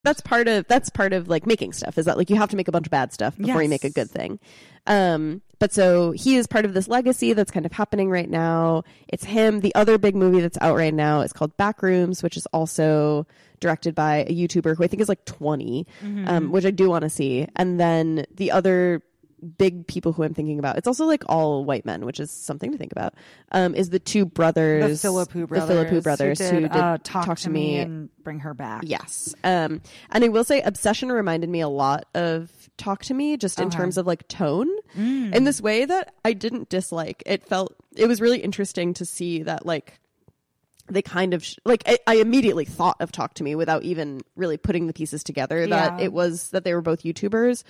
That's part of like making stuff, is that like you have to make a bunch of bad stuff before you make a good thing. But so he is part of this legacy that's kind of happening right now. It's him. The other big movie that's out right now is called Backrooms, which is also directed by a YouTuber who I think is like 20, which I do want to see. And then the other big people who I'm thinking about, it's also like all white men, which is something to think about, is the two brothers, the Philippou brothers who did Talk to Me and Bring Her Back. Yes. And I will say Obsession reminded me a lot of Talk to Me, just in terms of like tone, in this way that I didn't dislike. It was really interesting to see that like they kind of I immediately thought of Talk to Me without even really putting the pieces together that it was that they were both YouTubers.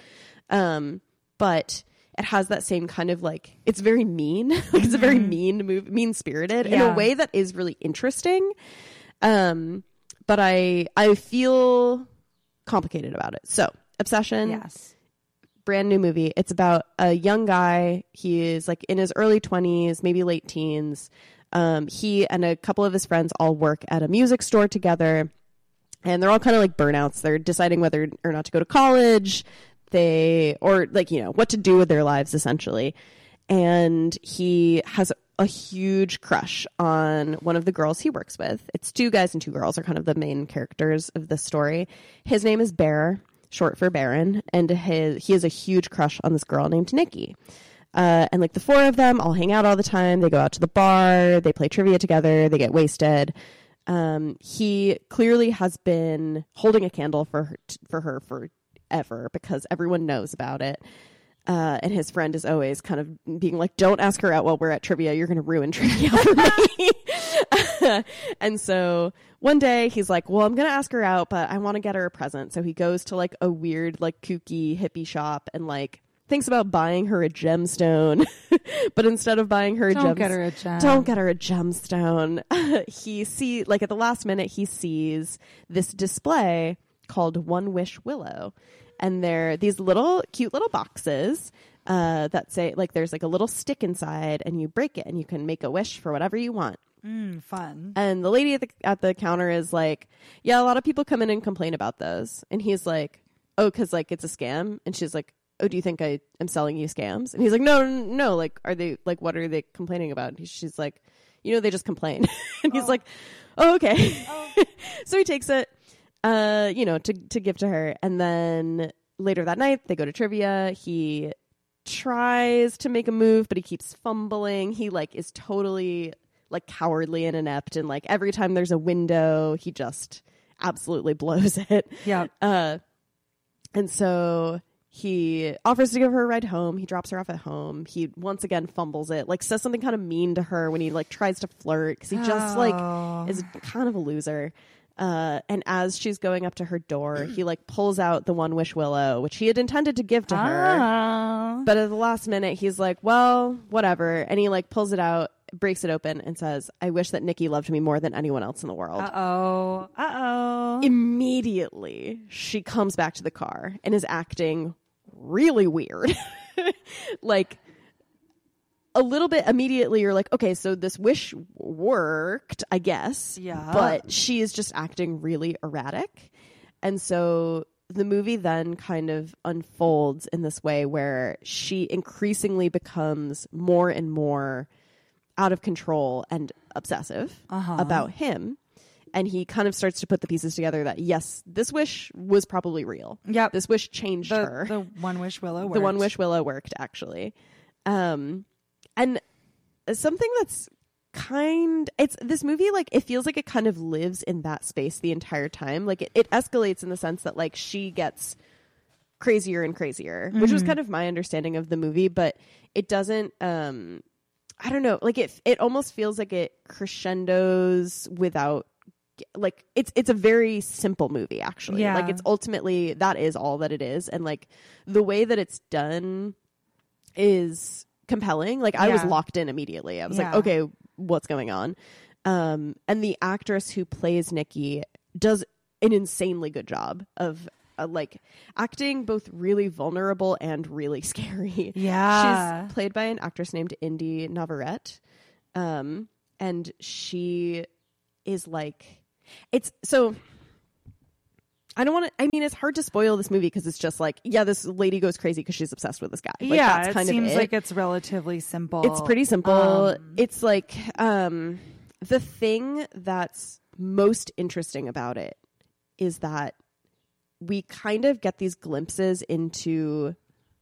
But it has that same kind of like, it's very mean. Like it's a very mean movie, mean spirited in a way that is really interesting. But I feel complicated about it. So Obsession, brand new movie. It's about a young guy. He is like in his early 20s, maybe late teens. He and a couple of his friends all work at a music store together, and they're all kind of like burnouts. They're deciding whether or not to go to college. Or like, you know, what to do with their lives essentially. And he has a huge crush on one of the girls he works with. It's two guys and two girls are kind of the main characters of the story. His name is Bear, short for Baron, and he has a huge crush on this girl named Nikki. And like the four of them all hang out all the time. They go out to the bar, they play trivia together, they get wasted. He clearly has been holding a candle for her forever because everyone knows about it. And his friend is always kind of being like, don't ask her out while we're at trivia. You're going to ruin trivia for me. And so one day he's like, well, I'm going to ask her out, but I want to get her a present. So he goes to like a weird, like kooky hippie shop and like thinks about buying her a gemstone. But instead of buying her don't get her a gemstone. He like at the last minute, he sees this display called One Wish Willow. And they're these cute little boxes that say, like, there's like a little stick inside and you break it and you can make a wish for whatever you want. Fun. And the lady at the counter is like, yeah, a lot of people come in and complain about those. And he's like, oh, because like it's a scam. And she's like, oh, do you think I am selling you scams? And he's like, no. Like, are they like, what are they complaining about? And she's like, you know, they just complain. And he's like, oh, okay. So he takes it. You know, to give to her. And then later that night, they go to trivia. He tries to make a move, but he keeps fumbling. He like is totally like cowardly and inept. And like every time there's a window, he just absolutely blows it. Yeah. And so he offers to give her a ride home. He drops her off at home. He once again fumbles it, like says something kind of mean to her when he like tries to flirt because he just like is kind of a loser. And as she's going up to her door, he like pulls out the One Wish Willow, which he had intended to give to her. But at the last minute, he's like, well, whatever. And he like pulls it out, breaks it open and says, I wish that Nikki loved me more than anyone else in the world. Immediately, she comes back to the car and is acting really weird. Like, a little bit immediately you're like, okay, so this wish worked, I guess. Yeah. But she is just acting really erratic. And so the movie then kind of unfolds in this way where she increasingly becomes more and more out of control and obsessive about him. And he kind of starts to put the pieces together that, yes, this wish was probably real. Yep. This wish changed her. The One Wish Willow worked. The One Wish Willow worked, actually. And something that's this movie, like, it feels like it kind of lives in that space the entire time. Like, it escalates in the sense that, like, she gets crazier and crazier, which was kind of my understanding of the movie, but it doesn't, I don't know, like, it almost feels like it crescendos without, like, it's a very simple movie, actually. Yeah. Like, it's ultimately, that is all that it is. And, like, the way that it's done is compelling. Like, I was locked in immediately. I was like, okay, what's going on? And the actress who plays Nikki does an insanely good job of like acting both really vulnerable and really scary. Yeah. She's played by an actress named Indy Navarrete. And she is like, it's so I don't want to. I mean, it's hard to spoil this movie because it's just like, yeah, this lady goes crazy because she's obsessed with this guy. Like, yeah, that's kind it seems of like it's relatively simple. It's pretty simple. It's like the thing that's most interesting about it is that we kind of get these glimpses into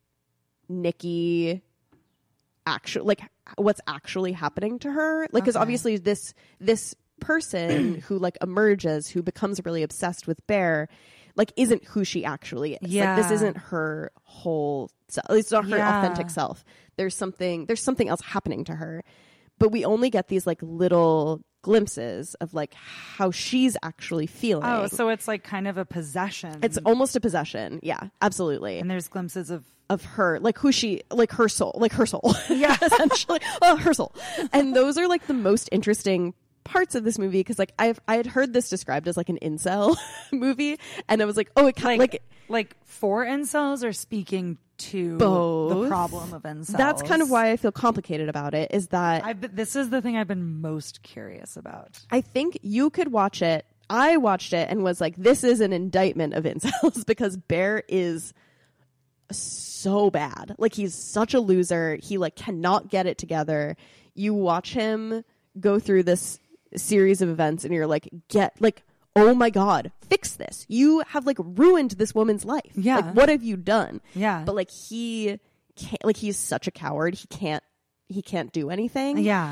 Nikki actually, like what's actually happening to her. Like, because obviously this person who like emerges, who becomes really obsessed with Bear, like isn't who she actually is. Yeah. Like, this isn't her whole self. It's not her authentic self. There's something else happening to her, but we only get these like little glimpses of like how she's actually feeling. Oh, so it's like kind of a possession. It's almost a possession. Yeah, absolutely. And there's glimpses of her, like who she, like her soul, Yeah. essentially, her soul. And those are like the most interesting parts of this movie, because like I had heard this described as like an incel movie, and I was like, oh, it kind of like for incels or speaking to both. The problem of incels. That's kind of why I feel complicated about it, is that this is the thing I've been most curious about. I think you could watch it. I watched it and was like, this is an indictment of incels because Bear is so bad. Like, he's such a loser. He like cannot get it together. You watch him go through this series of events and you're like, oh my God, fix this. You have like ruined this woman's life. Yeah. Like, what have you done? Yeah. But like, he can't, like, he's such a coward. He can't do anything. Yeah.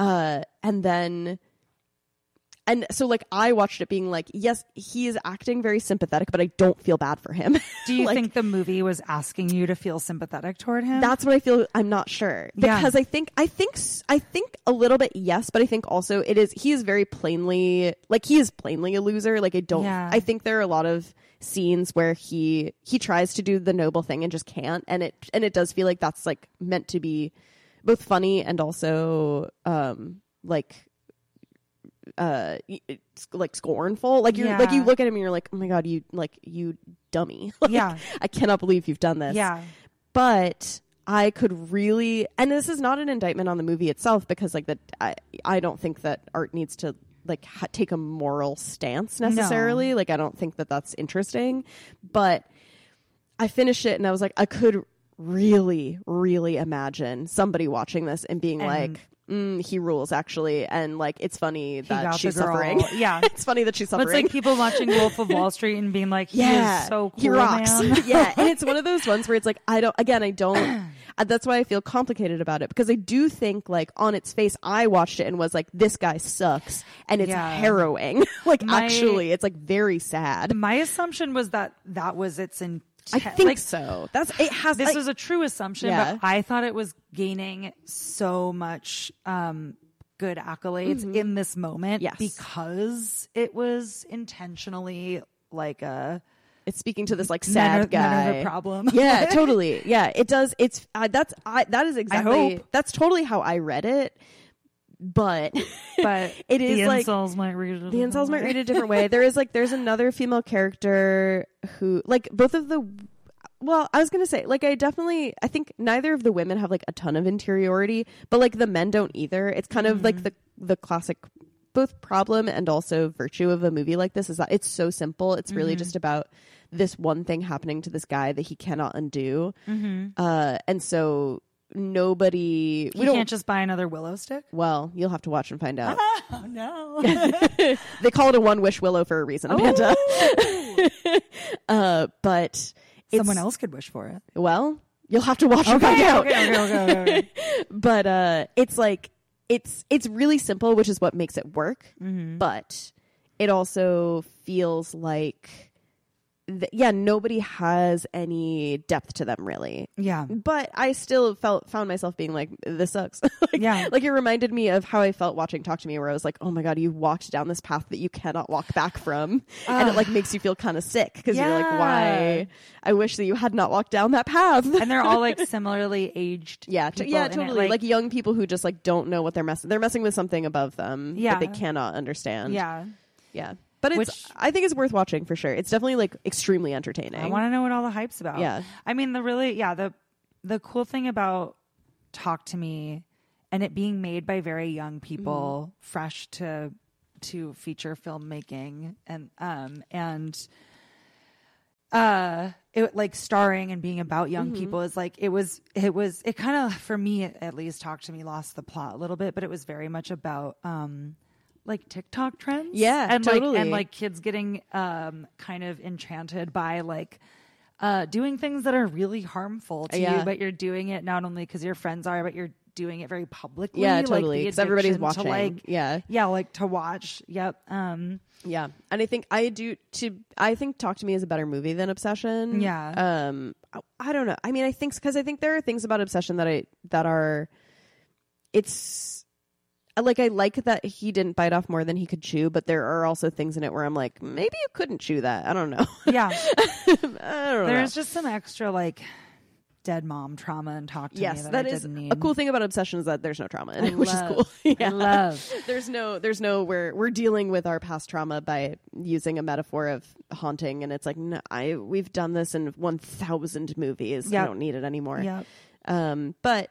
And so like I watched it being like, yes, he is acting very sympathetic, but I don't feel bad for him. Do you like, think the movie was asking you to feel sympathetic toward him? that's what I feel. I'm not sure, because I think a little bit yes, but I think also he is very plainly, like, he is plainly a loser. Like, I think there are a lot of scenes where he tries to do the noble thing and just can't, and it does feel like that's like meant to be both funny and also like scornful. Like, you're like, you look at him and you're like, oh my God, you dummy. Like, yeah. I cannot believe you've done this. Yeah. But I could really, and this is not an indictment on the movie itself, because like I don't think that art needs to like take a moral stance necessarily. No. Like, I don't think that that's interesting, but I finished it and I was like, I could really, really imagine somebody watching this and being like, he rules, actually, and like, it's funny that she's suffering. Yeah. It's funny that she's suffering. It's like people watching Wolf of Wall Street and being like, he is so cool, he rocks. Man. Yeah. And it's one of those ones where it's like, I don't that's why I feel complicated about it, because I do think, like, on its face, I watched it and was like, this guy sucks, and it's harrowing. Like, actually, it's like very sad. My assumption was that was its intent. I think so. This was a true assumption, but I thought it was gaining so much good accolades in this moment because it was intentionally like it's speaking to this like sad guy. None of the problem. Yeah, totally. Yeah, it does. It's that is exactly, that's totally how I read it. But it is the like incels might read it. The incels might read it a different way. There's another female character who, like, both of the, well, I was gonna say, like, I think neither of the women have like a ton of interiority, but like the men don't either. It's kind of like the classic both problem and also virtue of a movie like this is that it's so simple. It's really just about this one thing happening to this guy that he cannot undo, and so nobody. We can't just buy another willow stick. Well, you'll have to watch and find out. Oh no! They call it a one wish willow for a reason, Amanda. But someone else could wish for it. Well, you'll have to watch and find out. Okay. But it's like it's really simple, which is what makes it work. But it also feels like nobody has any depth to them, really. Yeah. But I still found myself being like, this sucks. Like, it reminded me of how I felt watching Talk to Me, where I was like, oh my God, you walked down this path that you cannot walk back from. And it like makes you feel kind of sick, because you're like, why? I wish that you had not walked down that path. And they're all like similarly aged. Totally. Like young people who just like don't know what they're messing with something above them that they cannot understand. Yeah. But I think it's worth watching for sure. It's definitely like extremely entertaining. I want to know what all the hype's about. Yeah. I mean, the cool thing about Talk to Me and it being made by very young people, fresh to feature filmmaking, and it like starring and being about young people is like it kind of, for me at least, Talk to Me lost the plot a little bit, but it was very much about like TikTok trends, and totally. like kids getting kind of enchanted by like doing things that are really harmful to you, but you're doing it not only because your friends are, but you're doing it very publicly. Yeah, totally. Because everybody's watching. To like to watch. Yep. Yeah, and I think I think Talk to Me is a better movie than Obsession. Yeah. I don't know. I mean, I think there are things about Obsession that are it's like, I like that he didn't bite off more than he could chew, but there are also things in it where I'm like, maybe you couldn't chew that. I don't know. Yeah. I don't know. There's just some extra like dead mom trauma and Talk to Me that is a cool thing about Obsession, is that there's no trauma in it, which is cool. I love. There's no we're dealing with our past trauma by using a metaphor of haunting, and it's like, no, we've done this in 1,000 movies. I don't need it anymore. But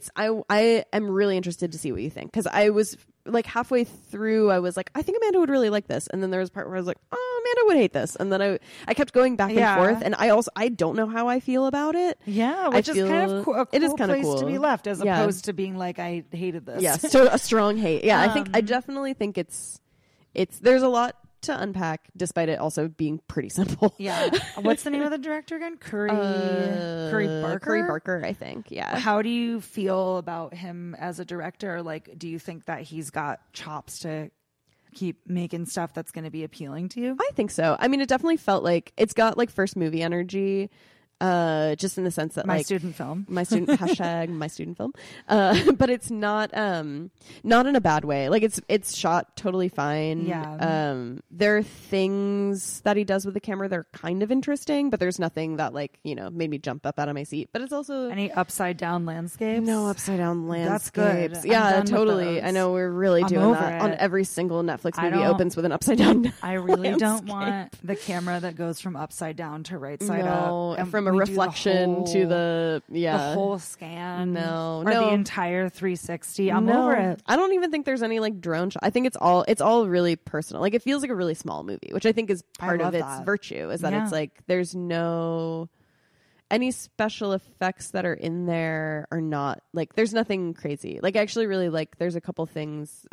I am really interested to see what you think, because I was like halfway through, I was like, I think Amanda would really like this, and then there was a part where I was like, oh, Amanda would hate this, and then I kept going back and forth, and I don't know how I feel about it. Yeah, which is kind of a cool place cool to be left, as opposed to being like, I hated this. Yeah, so a strong hate. Yeah, I definitely think it's there's a lot to unpack, despite it also being pretty simple. Yeah. What's the name of the director again? Curry Barker? Curry Barker, I think. Yeah. How do you feel about him as a director? Like, do you think that he's got chops to keep making stuff that's going to be appealing to you? I think so. I mean, it definitely felt like it's got like first movie energy. Just in the sense that my student film, hashtag my student film, but it's not in a bad way. Like it's shot totally fine. Yeah. There are things that he does with the camera that are kind of interesting, but there's nothing that like, made me jump up out of my seat. But it's also any upside down landscapes. No upside down landscapes. That's good. Yeah, totally. I know we're really doing that on every single Netflix movie. Opens with an upside down. I really don't want the camera that goes from upside down to right side up. And from a reflection to the whole scan, or the entire 360. I'm over it. I don't even think there's any like drone shot. I think it's all really personal. Like, it feels like a really small movie, which I think is part of its virtue, is that it's like there's no any special effects that are in there are not like, there's nothing crazy. Like, I actually really like, there's a couple things,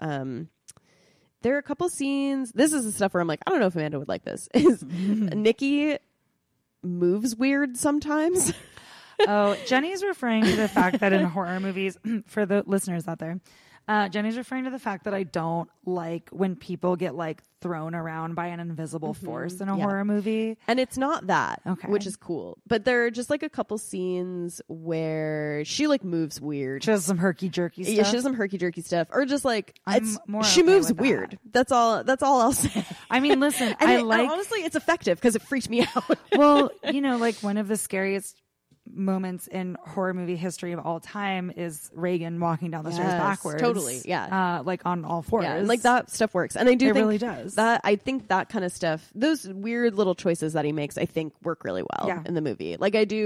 there are a couple scenes. This is the stuff where I'm like, I don't know if Amanda would like this. Is Nikki moves weird sometimes. Oh, Jenny's referring to the fact that in horror movies, for the listeners out there, Jenny's referring to the fact that I don't like when people get like thrown around by an invisible force in a horror movie. And it's not that, which is cool. But there are just like a couple scenes where she like moves weird. She has some herky jerky stuff. Yeah, she has some herky jerky stuff. Or just like, she moves weird. That's all I'll say. I mean, listen, honestly, it's effective because it freaked me out. Well, like one of the scariest moments in horror movie history of all time is Reagan walking down the stairs backwards. Totally, like on all fours. Yeah, and like that stuff works. And I do think it really does. I think that kind of stuff, those weird little choices that he makes, I think work really well in the movie. Like, it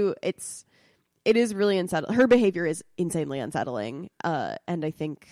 is really unsettling. Her behavior is insanely unsettling. And I think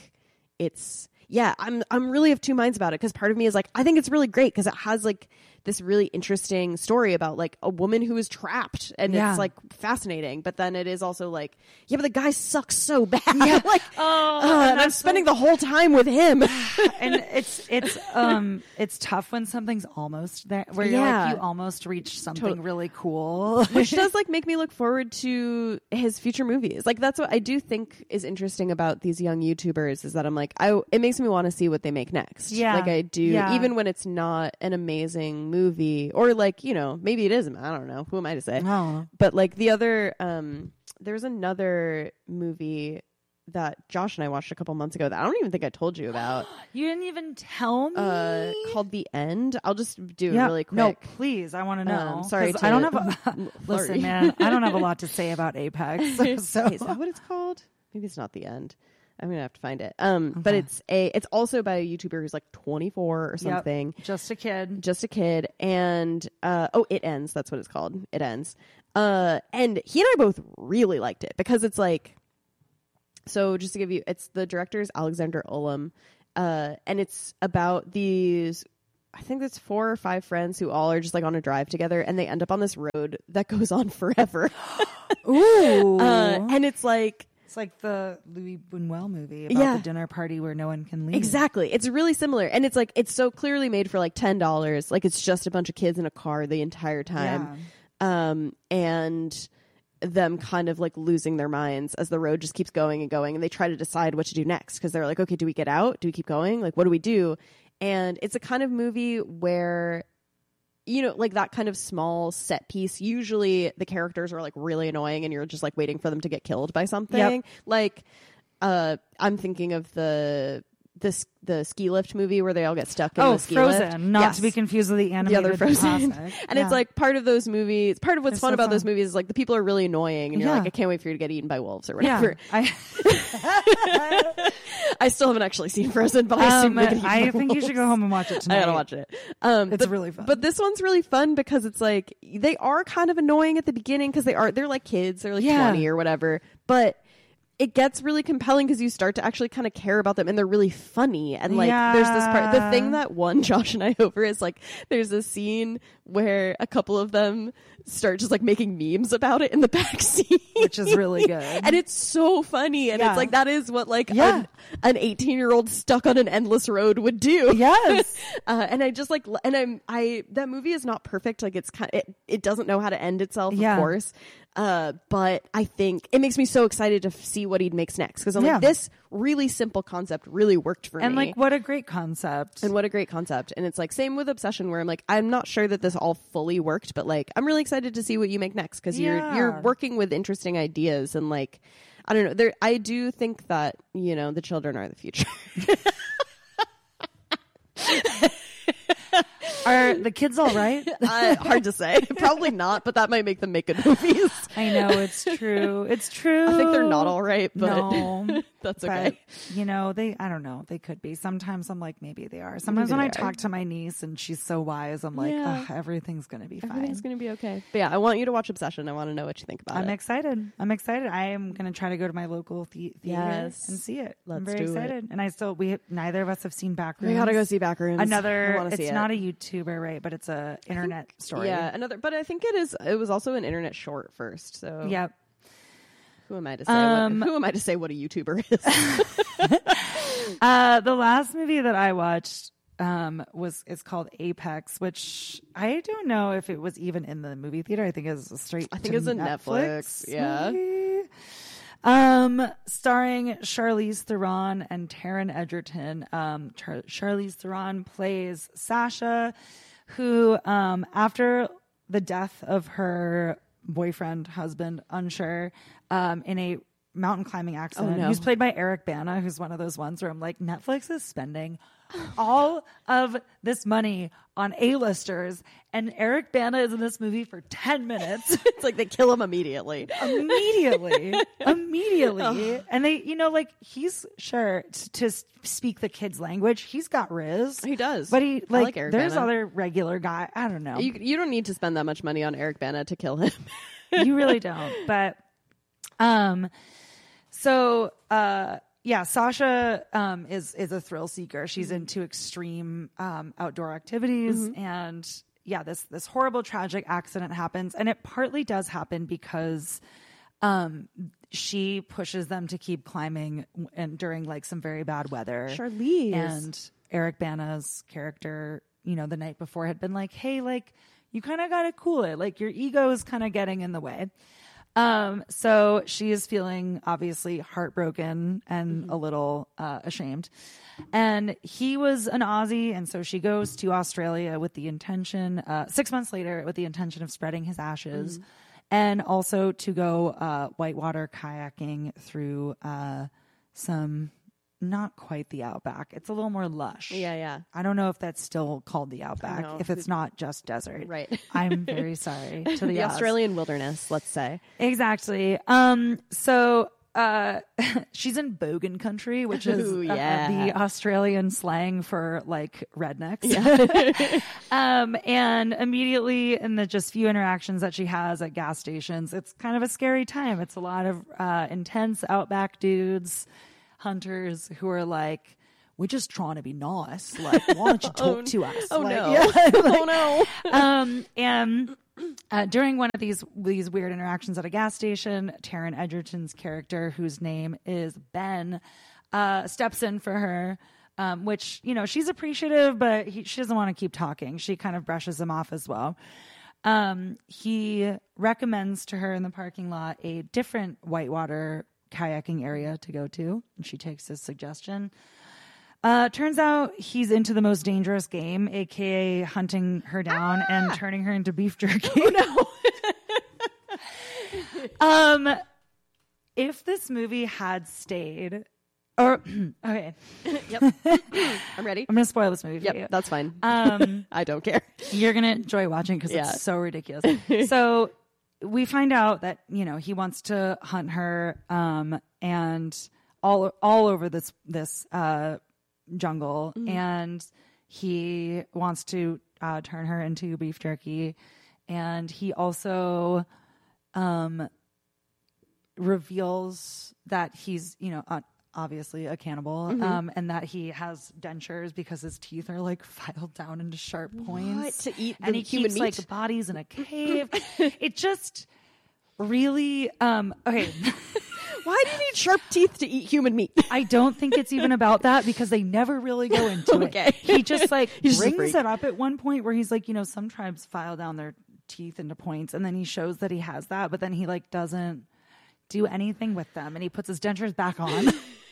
I'm really of two minds about it, because part of me is like, I think it's really great because it has like this really interesting story about like a woman who is trapped, and it's like fascinating. But then it is also like, yeah, but the guy sucks so bad. Yeah. Like, and I'm spending the whole time with him. And it's tough when something's almost there, where you're like, you almost reach something really cool, which does like make me look forward to his future movies. Like, that's what I do think is interesting about these young YouTubers, is that I'm like, it makes me want to see what they make next. Yeah, like I do, even when it's not an amazing movie, or like, maybe it is. I don't know. Who am I to say? No. But like the other, there's another movie that Josh and I watched a couple months ago that I don't even think I told you about. You didn't even tell me? Called The End. I'll just do it really quick. No, please. I want to know. Sorry. I don't have listen, man, I don't have a lot to say about Apex. So. Is that what it's called? Maybe it's not The End. I'm gonna have to find it. But it's also by a YouTuber who's like 24 or something. Yep. Just a kid. And It Ends. That's what it's called. It Ends. And he and I both really liked it, because it's like, so just to give you, it's the director's Alexander Ullum, and it's about these I think it's 4 or 5 friends who all are just like on a drive together, and they end up on this road that goes on forever. Ooh. And it's like the Louis Buñuel movie about the dinner party where no one can leave. Exactly. It's really similar. And it's like, it's so clearly made for like $10. Like it's just a bunch of kids in a car the entire time. Yeah. And them kind of like losing their minds as the road just keeps going and going. And they try to decide what to do next. Cause they're like, okay, do we get out? Do we keep going? Like, what do we do? And it's a kind of movie where, you know, like that kind of small set piece, usually the characters are like really annoying and you're just like waiting for them to get killed by something. Yep. Like, I'm thinking of the ski lift movie where they all get stuck in the ski Frozen, lift. Not to be confused with the animated other Frozen. classic. And it's like part of those movies, part of what's fun about those movies is like the people are really annoying and you're like, I can't wait for you to get eaten by wolves or whatever. Yeah. I still haven't actually seen Frozen, but I assume I think you should go home and watch it tonight. I gotta watch it. It's really fun. But this one's really fun because it's like they are kind of annoying at the beginning because they're like kids, they're like 20 or whatever, but it gets really compelling because you start to actually kind of care about them and they're really funny. And like, there's this part, the thing that won Josh and I over is like, there's a scene where a couple of them start just like making memes about it in the back seat. Which is really good. And it's so funny. And it's like, that is what like an 18-year-old stuck on an endless road would do. Yes. And I just like, and that movie is not perfect. Like it's kind of, it doesn't know how to end itself, of course. But I think it makes me so excited to see what he makes next. Cause I'm like, this really simple concept really worked for me. And like, what a great concept. And it's like, same with Obsession where I'm like, I'm not sure that this all fully worked, but like, I'm really excited to see what you make next. Cause you're working with interesting ideas and like, I don't know, I do think that, you know, the children are the future. Are the kids all right? Hard to say. Probably not, but that might make them make good movies. I know, it's true. It's true. I think they're not all right, but no, that's okay. But, you know, I don't know. They could be. Sometimes I'm like, maybe they are. Sometimes when I talk to my niece and she's so wise, I'm like, everything's going to be fine. Everything's going to be okay. But yeah, I want you to watch Obsession. I want to know what you think about it. I'm excited. I am going to try to go to my local theater and see it. I'm very excited. And neither of us have seen Backrooms. We got to go see Backrooms. It's not a YouTuber, right? But it's a internet story. Yeah, but I think it was also an internet short first. So yep. Who am I to say? Who am I to say what a YouTuber is? The last movie that I watched is called Apex, which I don't know if it was even in the movie theater. I think it was straight. I think it's a Netflix. Yeah. Movie. Starring Charlize Theron and Taron Egerton. Charlize Theron plays Sasha, who, after the death of her boyfriend, husband, unsure, in a mountain climbing accident, who's played by Eric Bana, who's one of those ones where I'm like, Netflix is spending all of this money on A-listers, and Eric Bana is in this movie for 10 minutes. It's like they kill him immediately. Immediately. And they, you know, like, he's sure to speak the kids' language. He's got Riz. He does. But like Eric there's Bana. other regular guy. I don't know. You don't need to spend that much money on Eric Bana to kill him. You really don't. But, Sasha is a thrill seeker. She's into extreme outdoor activities, and this horrible tragic accident happens, and it partly does happen because she pushes them to keep climbing and during like some very bad weather. Charlize and Eric Bana's character, you know, the night before had been like, "Hey, like you kind of got to cool it. Like your ego is kind of getting in the way." So she is feeling obviously heartbroken and a little ashamed. And he was an Aussie, and so she goes to Australia with the intention, 6 months later, with the intention of spreading his ashes, and also to go whitewater kayaking through some. Not quite the outback. It's a little more lush. Yeah. I don't know if that's still called the outback, if it's not just desert. Right. I'm very sorry to the Australian wilderness, let's say. Exactly. So she's in Bogan country, which is the Australian slang for like rednecks. Yeah. And immediately in the just few interactions that she has at gas stations, it's kind of a scary time. It's a lot of intense outback dudes, hunters who are like, we're just trying to be nice. Like, why don't you talk to us? Oh, like, no. Yeah, like, oh, no. And during one of these weird interactions at a gas station, Taron Egerton's character, whose name is Ben, steps in for her, which, you know, she's appreciative, but she doesn't want to keep talking. She kind of brushes him off as well. He recommends to her in the parking lot a different whitewater kayaking area to go to, and she takes his suggestion. Turns out he's into the most dangerous game, aka hunting her down and turning her into beef jerky. Oh, no. If this movie had stayed, or okay, yep, I'm ready. I'm gonna spoil this movie. Yep, for you. that's fine. I don't care. You're gonna enjoy watching because it's so ridiculous. So we find out that, you know, he wants to hunt her, and all over this jungle, and he wants to turn her into beef jerky, and he also reveals that he's, you know, obviously a cannibal, and that he has dentures because his teeth are like filed down into sharp points. To eat and he human keeps meat? like bodies in a cave. It just really okay. Why do you need sharp teeth to eat human meat? I don't think it's even about that because they never really go into it. He just like brings it up at one point where he's like, you know, some tribes file down their teeth into points, and then he shows that he has that, but then he like doesn't do anything with them, and he puts his dentures back on.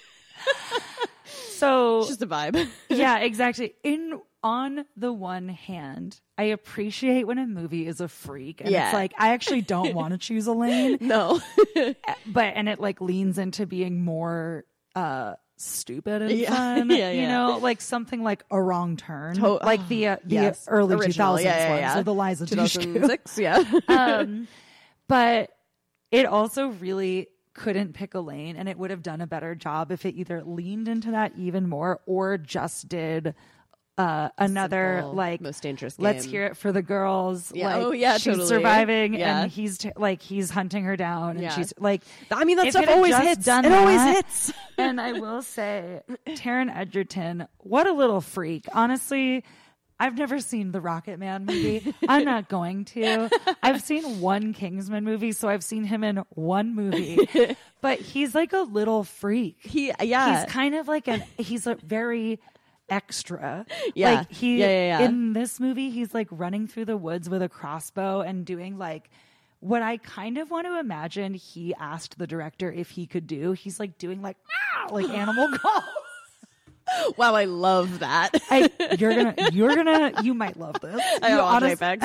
So it's just a vibe. Yeah, exactly. On the one hand, I appreciate when a movie is a freak, and it's like, I actually don't want to choose a lane. No. And it like leans into being more stupid and fun. You know, like something like A Wrong Turn, like the early original, 2000s ones, so the Liza 2006, but it also really couldn't pick a lane, and it would have done a better job if it either leaned into that even more or just did another simple, like most dangerous game. Let's hear it for the girls. Yeah. Like, she's totally surviving, and he's he's hunting her down, and she's like, I mean, that stuff always hits. It always hits. And I will say, Taron Egerton, what a little freak. Honestly, I've never seen the Rocket Man movie. I'm not going to. I've seen one Kingsman movie, so I've seen him in one movie. But he's like a little freak. He's kind of like he's a very extra. Yeah. Like in this movie, he's like running through the woods with a crossbow and doing like what I kind of want to imagine he asked the director if he could do. He's like doing like animal calls. Wow, I love that. You might love this. I want JPEGs.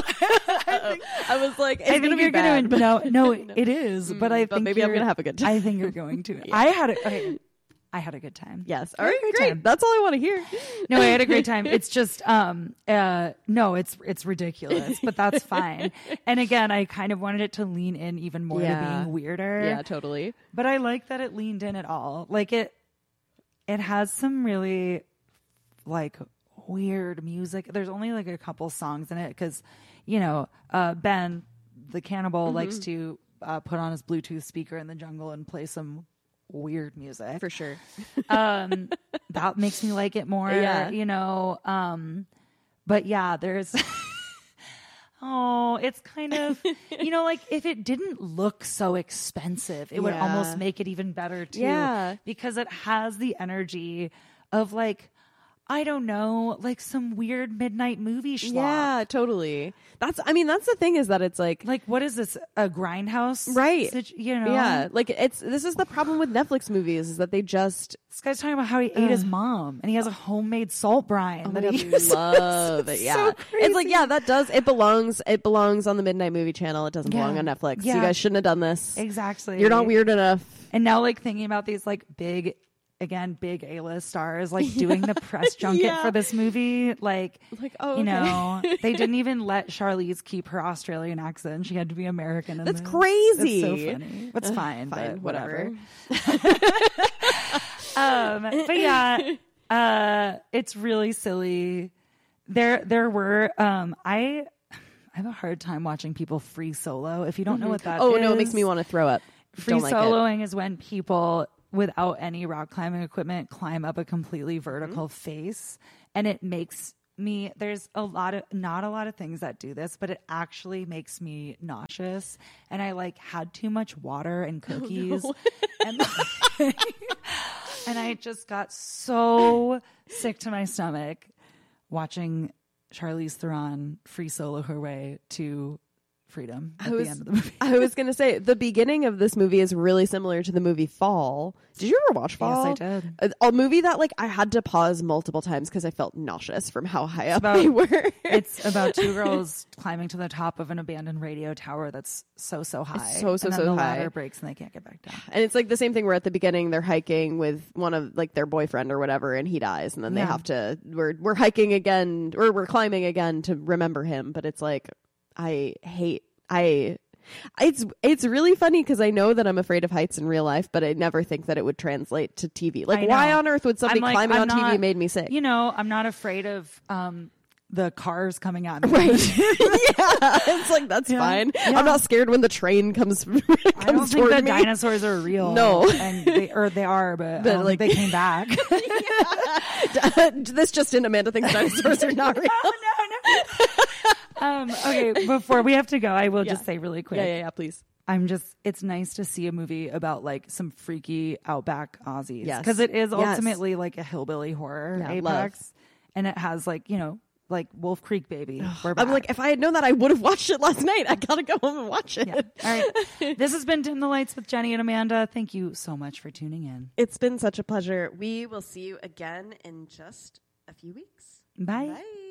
I was like, it's going to be bad. No, it is. But I think maybe I'm going to have a good time. I think you're going to. Yeah. I had a good time. Yes. All right, great. That's all I want to hear. No, I had a great time. It's just, no, it's ridiculous, but that's fine. And again, I kind of wanted it to lean in even more to being weirder. Yeah, totally. But I like that it leaned in at all. Like it has some really like weird music. There's only like a couple songs in it because, you know, Ben, the cannibal, likes to put on his Bluetooth speaker in the jungle and play some weird music. For sure. That makes me like it more, you know. But yeah, there's... it's kind of, you know, like if it didn't look so expensive, it would almost make it even better too. Yeah. Because it has the energy of like, I don't know, like some weird midnight movie schlock. Yeah, totally. That's the thing is that it's like what is this, a Grindhouse? Right. You know? Yeah. Like this is the problem with Netflix movies is that they just... This guy's talking about how he ate his mom and he has a homemade salt brine that he uses. Love it. Yeah. So it's like, it belongs on the Midnight Movie Channel. It doesn't belong on Netflix. Yeah. You guys shouldn't have done this. Exactly. You're not weird enough. And now like thinking about these like big A-list stars like doing the press junket for this movie, like oh, you know, they didn't even let Charlize keep her Australian accent. She had to be American. That's crazy. It's so funny. It's fine, but whatever. But yeah, it's really silly. There were I have a hard time watching people free solo. If you don't know what that is. Oh no, it makes me want to throw up. Free soloing is when people without any rock climbing equipment, climb up a completely vertical face. And it makes me, there's not a lot of things that do this, but it actually makes me nauseous. And I like had too much water and cookies. Oh, no. And I just got so sick to my stomach watching Charlize Theron free solo her way to freedom at the end of the movie. I was going to say, the beginning of this movie is really similar to the movie Fall. Did you ever watch Fall? Yes, I did. A movie that like I had to pause multiple times because I felt nauseous from how high up they were. It's about two girls climbing to the top of an abandoned radio tower that's so high. It's so and then the the high. ladder breaks and they can't get back down. And it's like the same thing where at the beginning they're hiking with one of like their boyfriend or whatever, and he dies, and then they have to we're hiking again, or we're climbing again to remember him. But it's like it's really funny because I know that I'm afraid of heights in real life, but I never think that it would translate to TV. Like, why on earth would somebody climbing on TV made me sick? You know, I'm not afraid of the cars coming at me. Right. It's like, that's fine. Yeah. I'm not scared when the train comes I don't think that dinosaurs are real. No. And they are, but like they came back. This just in, Amanda thinks dinosaurs are not real. No. Okay, before we have to go, I will just say really quick. Yeah, please. It's nice to see a movie about like some freaky outback Aussies. Yes. Because it is ultimately like a hillbilly horror apex. Love. And it has like, you know, like Wolf Creek, baby. I'm like, if I had known that, I would have watched it last night. I gotta go home and watch it. Yeah. All right. This has been Dim the Lights with Jenny and Amanda. Thank you so much for tuning in. It's been such a pleasure. We will see you again in just a few weeks. Bye. Bye.